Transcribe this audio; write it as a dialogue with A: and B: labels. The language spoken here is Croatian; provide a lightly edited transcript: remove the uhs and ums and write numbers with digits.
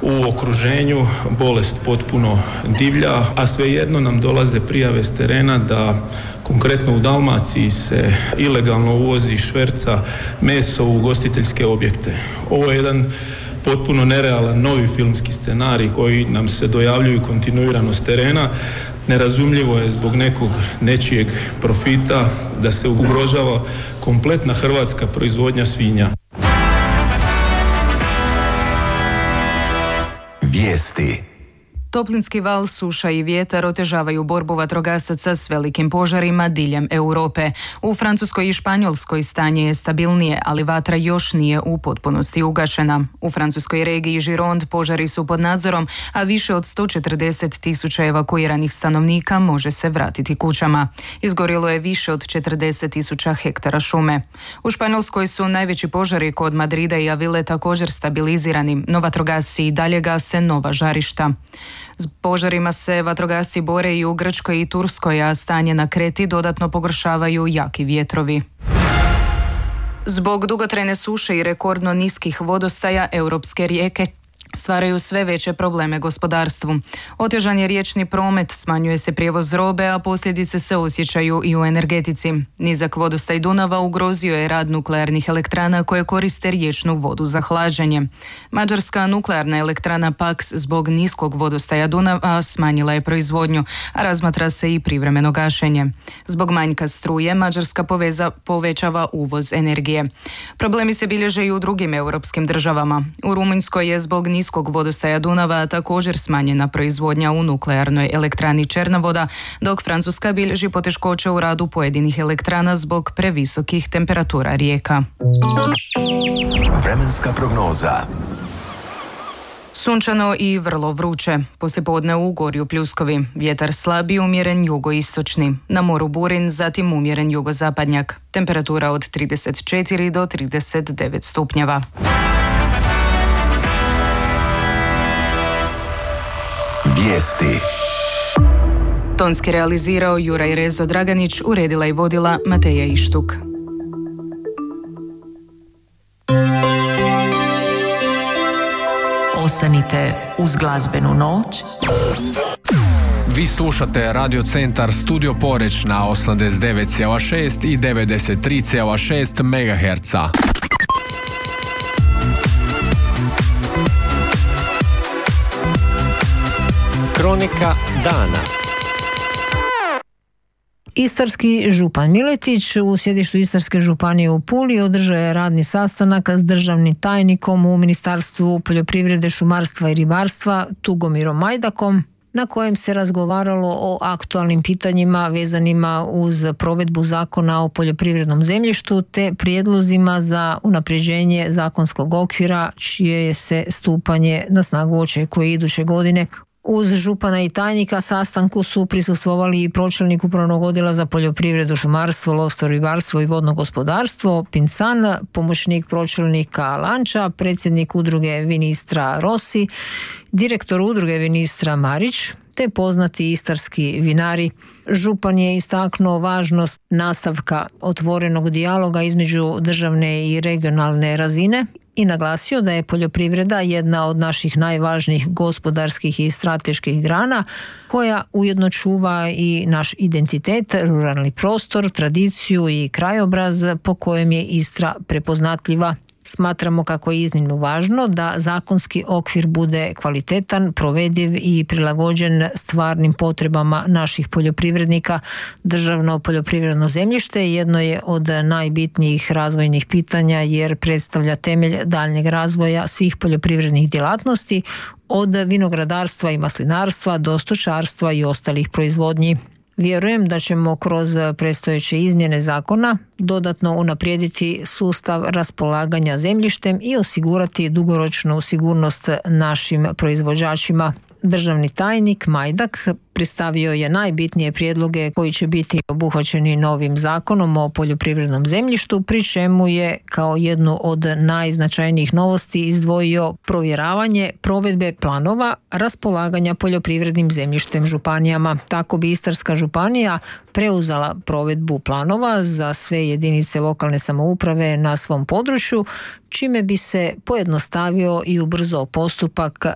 A: u okruženju, bolest potpuno divlja, a svejedno nam dolaze prijave s terena da konkretno u Dalmaciji se ilegalno uvozi i šverca meso u ugostiteljske objekte. Ovo je jedan potpuno nerealan novi filmski scenarij koji nam se dojavljuju kontinuirano s terena. Nerazumljivo je zbog nečijeg profita da se ugrožava kompletna hrvatska proizvodnja svinja.
B: Vijesti.
C: Toplinski val, suša i vjetar otežavaju borbu vatrogasaca s velikim požarima diljem Europe. U Francuskoj i Španjolskoj stanje je stabilnije, ali vatra još nije u potpunosti ugašena. U francuskoj regiji Gironde požari su pod nadzorom, a više od 140.000 evakuiranih stanovnika može se vratiti kućama. Izgorilo je više od 40.000 hektara šume. U Španjolskoj su najveći požari kod Madrida i Avile također stabilizirani, no vatrogasci i dalje gase nova žarišta. S požarima se vatrogasci bore i u Grčkoj i Turskoj, a stanje na Kreti dodatno pogoršavaju jaki vjetrovi. Zbog dugotrajne suše i rekordno niskih vodostaja europske rijeke stvaraju sve veće probleme gospodarstvu. Otežan je riječni promet, smanjuje se prijevoz robe, a posljedice se osjećaju i u energetici. Nizak vodostaj Dunava ugrozio je rad nuklearnih elektrana koje koriste riječnu vodu za hlađenje. Mađarska nuklearna elektrana Paks zbog niskog vodostaja Dunava smanjila je proizvodnju, a razmatra se i privremeno gašenje. Zbog manjka struje Mađarska povećava uvoz energije. Problemi se bilježe i u drugim europskim državama. U Rumunjskoj je zbog niskog vodostaja Dunava također smanjena proizvodnja u nuklearnoj elektrani Černa-Voda, dok Francuska bilježi poteškoće u radu pojedinih elektrana zbog previsokih temperatura rijeka.
B: Vremenska prognoza.
C: Sunčano i vrlo vruće. Poslijepodne u Gorju pljuskovi. Vjetar slabi, umjeren jugoistočni. Na moru burin, zatim umjeren jugozapadnjak. Temperatura od 34 do 39 stupnjeva.
B: Vijesti.
C: Tonski realizirao Juraj Rezo Draganić, uredila i vodila Mateja Ištuk.
D: Ostanite uz glazbenu noć.
E: Vi slušate Radio Centar Studio Poreč na 89,6 i 93,6 MHz.
F: Kronika dana.
G: Istarski župan Miletić u sjedištu Istarske županije u Puli održao je radni sastanak s državnim tajnikom u Ministarstvu poljoprivrede, šumarstva i ribarstva Tugomirom Majdakom, na kojem se razgovaralo o aktualnim pitanjima vezanima uz provedbu zakona o poljoprivrednom zemljištu te prijedlozima za unapređenje zakonskog okvira čije se stupanje na snagu očekuje iduće godine. Uz župana i tajnika sastanku su prisustvovali i pročelnik Upravnog odjela za poljoprivredu, šumarstvo, lovstvo, ribarstvo i vodno gospodarstvo Pincan, pomoćnik pročelnika Lanča, predsjednik udruge Vinistra Rossi, direktor udruge Vinistra Marić te poznati istarski vinari. Župan je istaknuo važnost nastavka otvorenog dijaloga između državne i regionalne razine i naglasio da je poljoprivreda jedna od naših najvažnijih gospodarskih i strateških grana koja ujedno čuva i naš identitet, ruralni prostor, tradiciju i krajobraz po kojem je Istra prepoznatljiva. Smatramo kako je iznimno važno da zakonski okvir bude kvalitetan, provediv i prilagođen stvarnim potrebama naših poljoprivrednika. Državno poljoprivredno zemljište jedno je od najbitnijih razvojnih pitanja jer predstavlja temelj daljnjeg razvoja svih poljoprivrednih djelatnosti, od vinogradarstva i maslinarstva do stočarstva i ostalih proizvodnji. Vjerujem da ćemo kroz predstojeće izmjene zakona dodatno unaprijediti sustav raspolaganja zemljištem i osigurati dugoročnu sigurnost našim proizvođačima. Državni tajnik Majdak predstavio je najbitnije prijedloge koji će biti obuhvaćeni novim zakonom o poljoprivrednom zemljištu, pri čemu je kao jednu od najznačajnijih novosti izdvojio provjeravanje provedbe planova raspolaganja poljoprivrednim zemljištem županijama. Tako bi Istarska županija preuzela provedbu planova za sve jedinice lokalne samouprave na svom području, čime bi se pojednostavio i ubrzao postupak